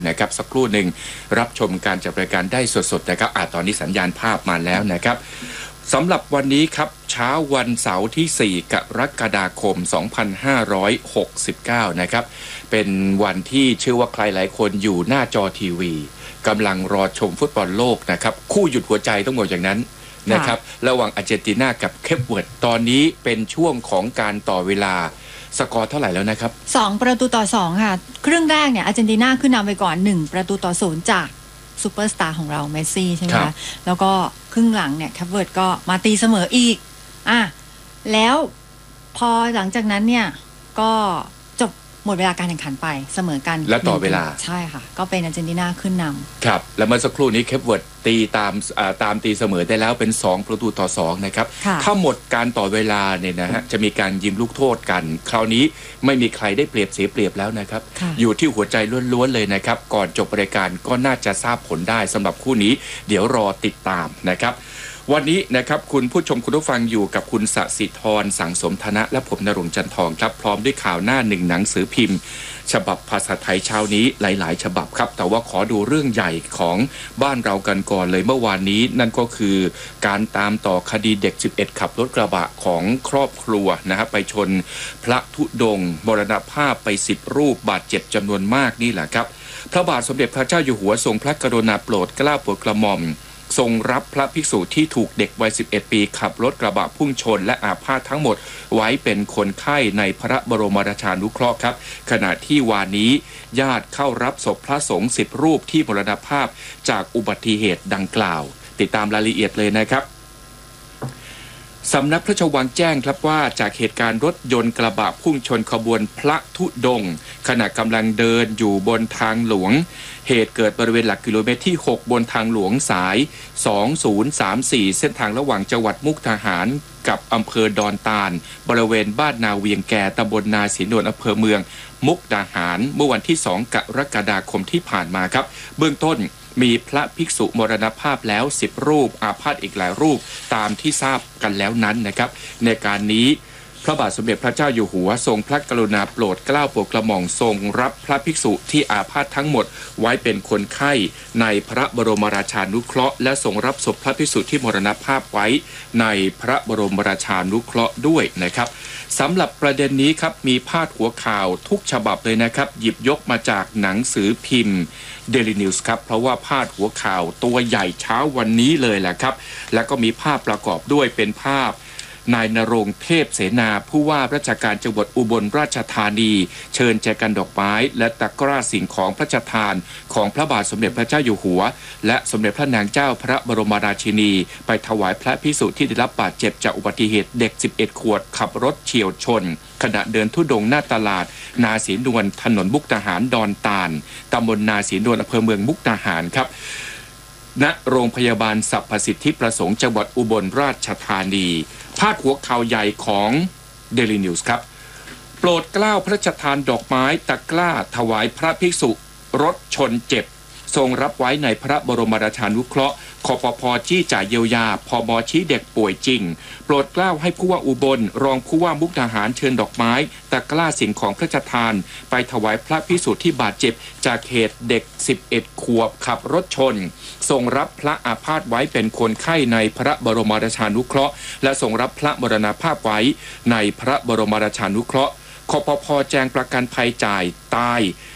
นะครับสักครู่หนึ่งรับชมการจัดรายการได้สดๆนะครับตอนนี้สัญญาณภาพมาแล้วนะครับสำหรับวันนี้ครับเช้าวันเสาร์ที่4กรกฎาคม2569นะครับเป็นวันที่เชื่อว่าใครหลายคนอยู่หน้าจอทีวีกำลังรอชมฟุตบอลโลกนะครับคู่หยุดหัวใจต้องบอกอย่างนั้นนะครับระหว่างอาร์เจนตินากับเคปเวิร์ดตอนนี้เป็นช่วงของการต่อเวลาสกอร์เท่าไหร่แล้วนะครับ 2-2ค่ะครึ่งแรกเนี่ยอาร์เจนตินาขึ้นนำไปก่อน1-0จากซูเปอร์สตาร์ของเราเมสซี่ใช่ไหมคะแล้วก็ครึ่งหลังเนี่ยแคปเวิร์ดก็มาตีเสมออีกแล้วพอหลังจากนั้นเนี่ยก็จบหมดเวลาการแข่งขันไปเสมอกันแล้วต่อเวลาใช่ค่ะก็เป็นอาร์เจนตินาขึ้นนำครับแล้วเมื่อสักครู่นี้แคปเวิร์ดตีตามตีเสมอได้แล้วเป็น2-2นะครับถ้าหมดการต่อเวลาเนี่ยนะฮะจะมีการยิงลูกโทษกันคราวนี้ไม่มีใครได้เปรียบเสียเปรียบแล้วนะครับอยู่ที่หัวใจล้วนๆเลยนะครับก่อนจบรายการก็น่าจะทราบผลได้สำหรับคู่นี้เดี๋ยวรอติดตามนะครับวันนี้นะครับคุณผู้ชมคุณผู้ฟังอยู่กับคุณสศิธรสังสมธนะและผมณรงค์จันทองครับพร้อมด้วยข่าวหน้าหนึ่งหนังสือพิมพ์ฉบับภาษาไทยเช้านี้หลายๆฉบับครับแต่ว่าขอดูเรื่องใหญ่ของบ้านเรากันก่อนเลยเมื่อวานนี้นั่นก็คือการตามต่อคดีเด็ก11ขับรถกระบะของครอบครัวนะครับไปชนพระธุดงค์มรณภาพไป10รูปบาดเจ็บจำนวนมากนี่แหละครับพระบาทสมเด็จพระเจ้าอยู่หัวทรงพระกรุณาโปรดเกล้าโปรดกระหม่อมทรงรับพระภิกษุที่ถูกเด็กวัย11ปีขับรถกระบะพุ่งชนและอาพาธทั้งหมดไว้เป็นคนไข้ในพระบรมราชานุเคราะห์ครับขณะที่วานนี้ญาติเข้ารับศพพระสงฆ์10รูปที่มรณภาพจากอุบัติเหตุดังกล่าวติดตามรายละเอียดเลยนะครับสำนักพระราชวังแจ้งครับว่าจากเหตุการณ์รถยนต์กระบะพุ่งชนขบวนพระธุดงค์ขณะกำลังเดินอยู่บนทางหลวงเหตุเกิดบริเวณหลักกิโลเมตรที่6บนทางหลวงสาย2034เส้นทางระหว่างจังหวัดมุกดาหารกับอำเภอดอนตาลบริเวณบ้านนาเวียงแก่ตำบลนาศรีนวลอำเภอเมืองมุกดาหารเมื่อวันที่2กรกฎาคมที่ผ่านมาครับเบื้องต้นมีพระภิกษุมรณภาพแล้ว10รูปอาพาธอีกหลายรูปตามที่ทราบกันแล้วนั้นนะครับในการนี้พระบาทสมเด็จพระเจ้าอยู่หัวทรงพระกรุณาโปรดเกล้าโปรดกระหม่อมทรงรับพระภิกษุที่อาพาธทั้งหมดไว้เป็นคนไข้ในพระบรมราชานุเคราะห์และทรงรับศพพระภิกษุที่มรณภาพไว้ในพระบรมราชานุเคราะห์ด้วยนะครับสำหรับประเด็นนี้ครับมีพาดหัวข่าวทุกฉบับเลยนะครับหยิบยกมาจากหนังสือพิมพ์ Daily News ครับเพราะว่าพาดหัวข่าวตัวใหญ่เช้าวันนี้เลยแหละครับแล้วก็มีภาพประกอบด้วยเป็นภาพนายณรงค์เทพเสนาผู้ว่าราชการจังหวัดอุบลราชธานีเชิญแจกันดอกไม้และตะกร้าสิ่งของพระราชทานของพระบาทสมเด็จพระเจ้าอยู่หัวและสมเด็จพระนางเจ้าพระบรมราชินีไปถวายพระภิกษุที่ได้รับบาดเจ็บจากอุบัติเหตุเด็ก11ขวบขับรถเฉี่ยวชนขณะเดินธุดงค์หน้าตลาดนาศรีนวลถนนมุกดาหารดอนตาลตำบลนาศรีนวลอำเภอเมืองมุกดาหารครับณโรงพยาบาลสรรพสิทธิประสงค์จังหวัดอุบลราชธานีพาดหัวข่าวใหญ่ของ Daily News ครับโปรดเกล้าพระราชทานดอกไม้ตะกร้าถวายพระภิกษุรถชนเจ็บทรงรับไว้ในพระบรมราชานุเคราะห์คปภ.ชี้จ่ายเยียวยาพม.ชี้เด็กป่วยจริงโปรดเกล้าให้ผู้ว่าอุบลรองผู้ว่ามุกดาหารเชิญดอกไม้ตะกร้าสิ่งของพระราชทานไปถวายพระภิกษุที่บาดเจ็บจากเหตุเด็ก11ขวบขับรถชนทรงรับพระอาพาธไว้เป็นคนไข้ในพระบรมราชานุเคราะห์และทรงรับพระมรณภาพไว้ในพระบรมราชานุเคราะห์คปภ.แจงประกันภัยจ่ายตาย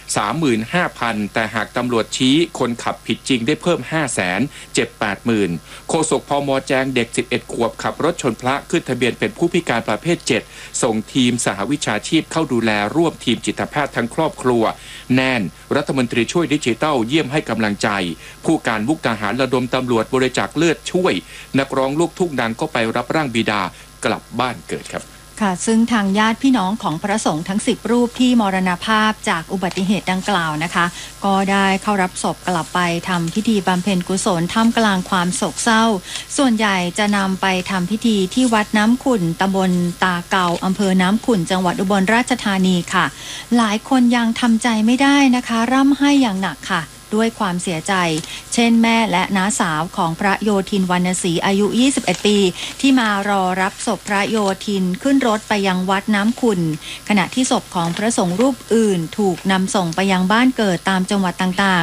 35,000 แต่หากตำรวจชี้คนขับผิดจริงได้เพิ่ม 500,000 เจ็บ 80,000 โฆษกพม.แจงเด็ก11ขวบขับรถชนพระขึ้นทะเบียนเป็นผู้พิการประเภท7ส่งทีมสหวิชาชีพเข้าดูแลร่วมทีมจิตแพทย์ทั้งครอบครัวแน่นรัฐมนตรีช่วยดิจิทัลเยี่ยมให้กำลังใจผู้การมุกดาหารระดมตำรวจบริจาคเลือดช่วยนักร้องลูกทุ่งดังก็ไปรับร่างบิดากลับบ้านเกิดครับค่ะซึ่งทางญาติพี่น้องของพระสงฆ์ทั้ง10รูปที่มรณภาพจากอุบัติเหตุดังกล่าวนะคะก็ได้เข้ารับศพกลับไปทำพิธีบำเพ็ญกุศลท่ามกลางความโศกเศร้าส่วนใหญ่จะนำไปทำพิธีที่วัดน้ำขุ่นตำบลตาเกาอำเภอน้ำขุ่นจังหวัดอุบลราชธานีค่ะหลายคนยังทำใจไม่ได้นะคะร่ำไห้อย่างหนักค่ะด้วยความเสียใจเช่นแม่และน้าสาวของพระโยธินวรรณศรีอายุ21ปีที่มารอรับศพพระโยธินขึ้นรถไปยังวัดน้ำขุ่นขณะที่ศพของพระสงฆ์รูปอื่นถูกนำส่งไปยังบ้านเกิดตามจังหวัดต่างๆ